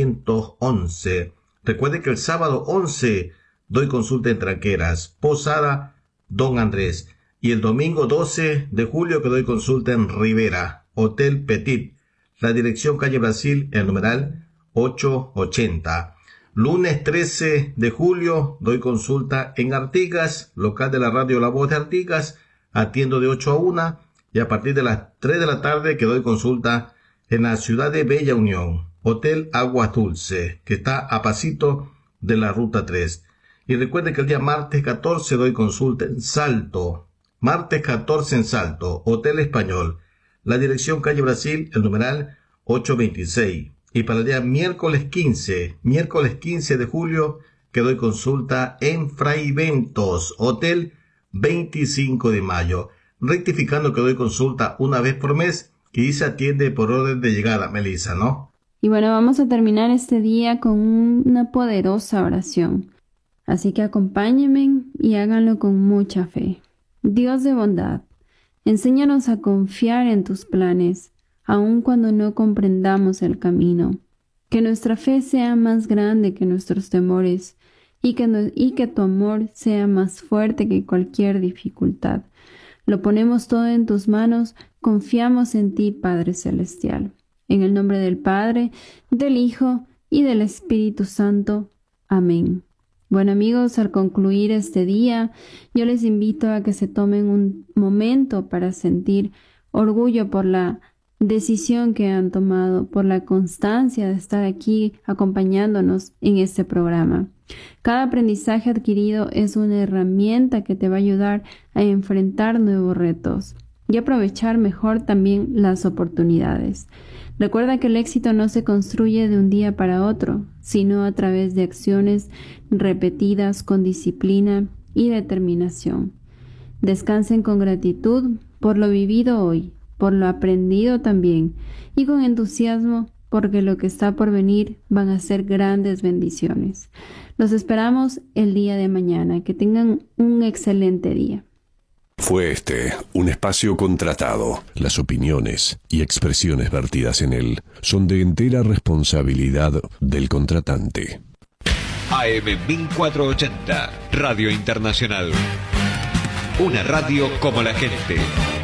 Speaker 1: 211. Recuerde que el sábado 11, doy consulta en Tranqueras, Posada Don Andrés. Y el domingo 12 de julio que doy consulta en Rivera, Hotel Petit. La dirección calle Brasil, el numeral 880. Lunes 13 de julio doy consulta en Artigas, local de la radio La Voz de Artigas. Atiendo de 8 a 1 y a partir de las 3 de la tarde que doy consulta en la ciudad de Bella Unión, Hotel Aguas Dulce, que está a pasito de la ruta 3. Y recuerde que el día martes 14 doy consulta en Salto. Martes 14 en Salto, Hotel Español. La dirección calle Brasil, el numeral 826. Y para el día miércoles 15 de julio, que doy consulta en Fraiventos, Hotel 25 de mayo. Rectificando que doy consulta una vez por mes y se atiende por orden de llegada, Melissa, ¿no?
Speaker 2: Y bueno, vamos a terminar este día con una poderosa oración. Así que acompáñenme y háganlo con mucha fe. Dios de bondad, enséñanos a confiar en tus planes, aun cuando no comprendamos el camino. Que nuestra fe sea más grande que nuestros temores y que tu amor sea más fuerte que cualquier dificultad. Lo ponemos todo en tus manos, confiamos en ti, Padre Celestial. En el nombre del Padre, del Hijo y del Espíritu Santo. Amén. Bueno, amigos, al concluir este día, yo les invito a que se tomen un momento para sentir orgullo por la decisión que han tomado, por la constancia de estar aquí acompañándonos en este programa. Cada aprendizaje adquirido es una herramienta que te va a ayudar a enfrentar nuevos retos y aprovechar mejor también las oportunidades. Recuerda que el éxito no se construye de un día para otro, sino a través de acciones repetidas con disciplina y determinación. Descansen con gratitud por lo vivido hoy, por lo aprendido también, y con entusiasmo porque lo que está por venir van a ser grandes bendiciones. Los esperamos el día de mañana. Que tengan un excelente día.
Speaker 19: Fue este un espacio contratado. Las opiniones y expresiones vertidas en él son de entera responsabilidad del contratante.
Speaker 4: AM 1480, Radio Internacional. Una radio como la gente.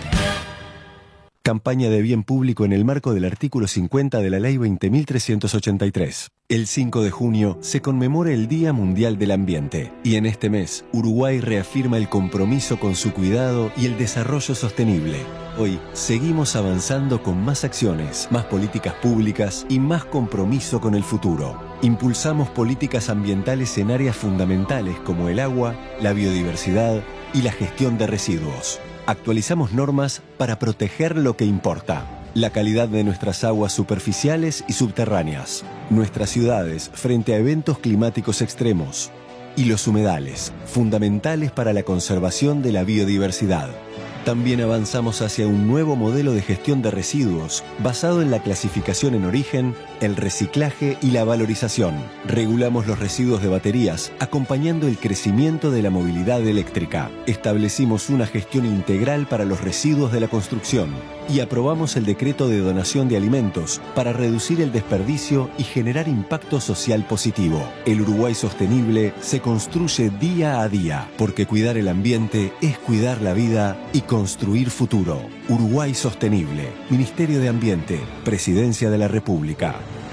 Speaker 22: Campaña de bien público en el marco del artículo 50 de la Ley 20.383. El 5 de junio se conmemora el Día Mundial del Ambiente y en este mes Uruguay reafirma el compromiso con su cuidado y el desarrollo sostenible. Hoy seguimos avanzando con más acciones, más políticas públicas y más compromiso con el futuro. Impulsamos políticas ambientales en áreas fundamentales como el agua, la biodiversidad y la gestión de residuos. Actualizamos normas para proteger lo que importa: la calidad de nuestras aguas superficiales y subterráneas, nuestras ciudades frente a eventos climáticos extremos y los humedales, fundamentales para la conservación de la biodiversidad. También avanzamos hacia un nuevo modelo de gestión de residuos basado en la clasificación en origen, el reciclaje y la valorización. Regulamos los residuos de baterías, acompañando el crecimiento de la movilidad eléctrica. Establecimos una gestión integral para los residuos de la construcción y aprobamos el decreto de donación de alimentos para reducir el desperdicio y generar impacto social positivo. El Uruguay sostenible se construye día a día, porque cuidar el ambiente es cuidar la vida y construir futuro. Uruguay Sostenible, Ministerio de Ambiente, Presidencia de la República.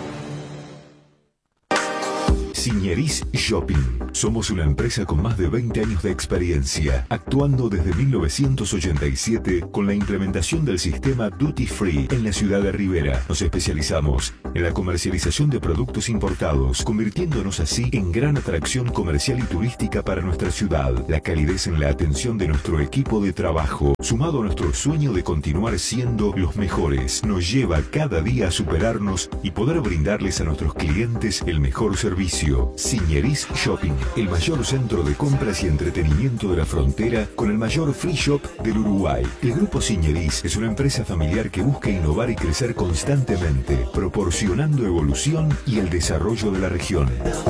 Speaker 7: Signeris Shopping. Somos una empresa con más de 20 años de experiencia, actuando desde 1987 con la implementación del sistema Duty Free en la ciudad de Rivera. Nos especializamos en la comercialización de productos importados, convirtiéndonos así en gran atracción comercial y turística para nuestra ciudad. La calidez en la atención de nuestro equipo de trabajo, sumado a nuestro sueño de continuar siendo los mejores, nos lleva cada día a superarnos y poder brindarles a nuestros clientes el mejor servicio. Signeris Shopping, el mayor centro de compras y entretenimiento de la frontera con el mayor free shop del Uruguay. El Grupo Signeris es una empresa familiar que busca innovar y crecer constantemente, proporcionando evolución y el desarrollo de la región.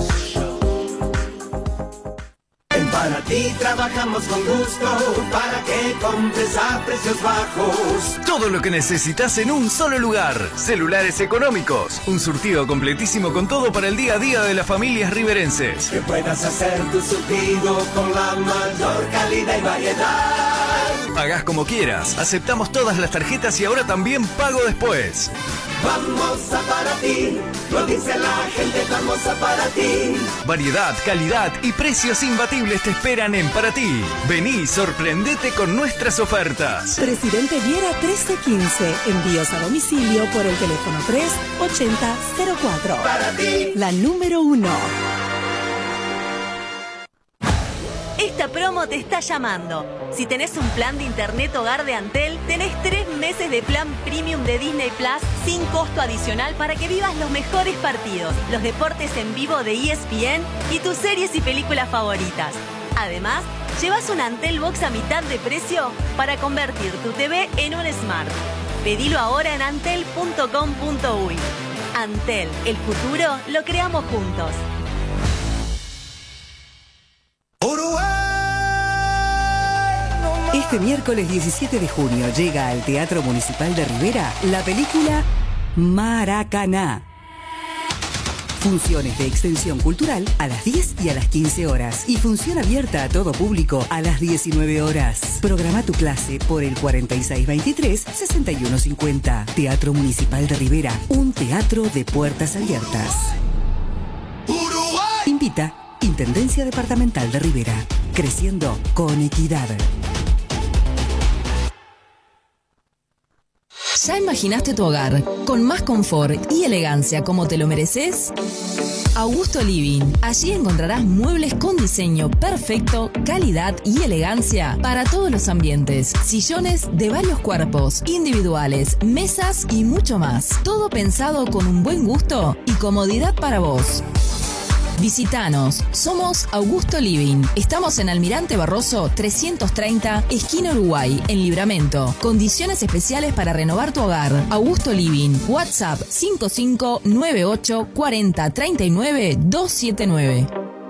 Speaker 9: En Paraty trabajamos con gusto para que compres a precios bajos.
Speaker 10: Todo lo que necesitas en un solo lugar. Celulares económicos. Un surtido completísimo con todo para el día a día de las familias riverenses.
Speaker 9: Que puedas hacer tu surtido con la mayor calidad y variedad.
Speaker 10: Pagás como quieras. Aceptamos todas las tarjetas y ahora también pago después.
Speaker 9: Vamos a Paraty, lo dice la gente, vamos a Paraty.
Speaker 10: Variedad, calidad y precios imbatibles te esperan en Paraty. Vení y sorprendete con nuestras ofertas.
Speaker 24: Presidente Viera 1315. Envíos a domicilio por el teléfono 38004.
Speaker 9: Paraty.
Speaker 24: La número 1.
Speaker 8: Esta promo te está llamando. Si tenés un plan de internet hogar de Antel, tenés 3 meses de plan premium de Disney Plus sin costo adicional para que vivas los mejores partidos, los deportes en vivo de ESPN y tus series y películas favoritas. Además, llevas un Antel Box a mitad de precio para convertir tu TV en un Smart. Pedilo ahora en antel.com.uy. Antel, el futuro lo creamos juntos.
Speaker 25: Este miércoles 17 de junio llega al Teatro Municipal de Rivera la película Maracaná. Funciones de extensión cultural a las 10 y a las 15 horas. Y función abierta a todo público a las 19 horas. Programa tu clase por el 4623-6150. Teatro Municipal de Rivera. Un teatro de puertas abiertas. Invita Intendencia Departamental de Rivera. Creciendo con equidad.
Speaker 21: ¿Ya imaginaste tu hogar con más confort y elegancia como te lo mereces? Augusto Living. Allí encontrarás muebles con diseño perfecto, calidad y elegancia para todos los ambientes. Sillones de varios cuerpos, individuales, mesas y mucho más. Todo pensado con un buen gusto y comodidad para vos. Visítanos, somos Augusto Living. Estamos en Almirante Barroso 330, esquina Uruguay, en Libramento. Condiciones especiales para renovar tu hogar. Augusto Living, WhatsApp 5598 40 39 279.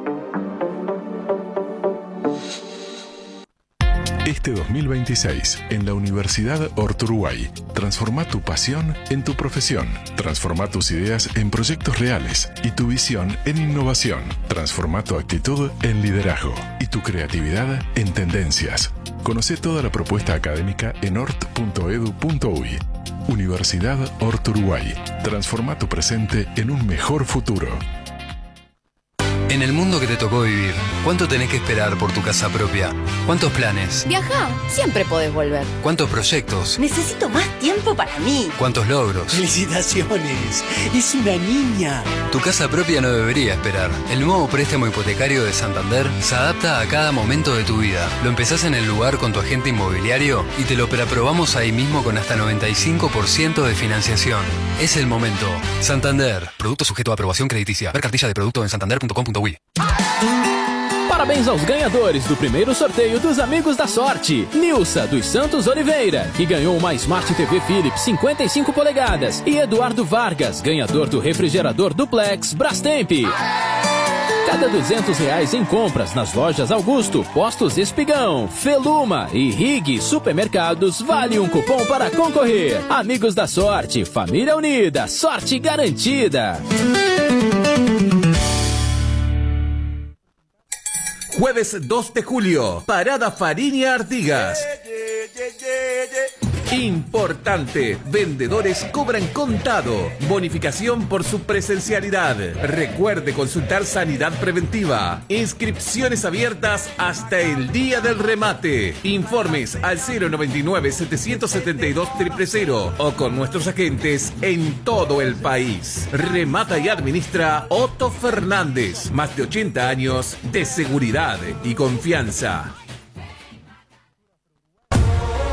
Speaker 11: Este 2026, en la Universidad Orturuguay, transforma tu pasión en tu profesión. Transforma tus ideas en proyectos reales y tu visión en innovación. Transforma tu actitud en liderazgo y tu creatividad en tendencias. Conoce toda la propuesta académica en ort.edu.uy. Universidad Orturuguay. Transforma tu presente en un mejor futuro.
Speaker 10: En el mundo que te tocó vivir, ¿cuánto tenés que esperar por tu casa propia? ¿Cuántos planes?
Speaker 12: Viajá, siempre podés volver.
Speaker 10: ¿Cuántos proyectos?
Speaker 12: Necesito más tiempo para mí.
Speaker 10: ¿Cuántos logros?
Speaker 13: ¡Felicitaciones! ¡Es una niña!
Speaker 10: Tu casa propia no debería esperar. El nuevo préstamo hipotecario de Santander se adapta a cada momento de tu vida. Lo empezás en el lugar con tu agente inmobiliario y te lo preaprobamos ahí mismo con hasta 95% de financiación. Es el momento. Santander. Producto sujeto a aprobación crediticia. Ver cartilla de producto en santander.com.uy.
Speaker 14: Parabéns aos ganhadores do primeiro sorteio dos Amigos da Sorte. Nilsa dos Santos Oliveira, que ganhou uma Smart TV Philips 55 polegadas. E Eduardo Vargas, ganhador do refrigerador Duplex Brastemp. Cada R$200 em compras nas lojas Augusto, Postos Espigão, Feluma e Rig Supermercados vale um cupom para concorrer. Amigos da Sorte, família unida, sorte garantida.
Speaker 15: Jueves 2 de julio, Parada Fariña Artigas. Importante, vendedores cobran contado, bonificación por su presencialidad. Recuerde consultar sanidad preventiva. Inscripciones abiertas hasta el día del remate. Informes al 099-772-000 o con nuestros agentes en todo el país. Remata y administra Otto Fernández. Más de 80 años de seguridad y confianza.